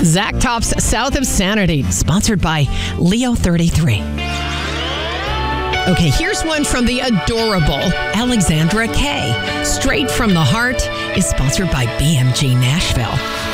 Zach Top's South of Sanity, sponsored by Leo 33. Okay, here's one from the adorable Alexandra Kay. Straight from the Heart is sponsored by BMG Nashville.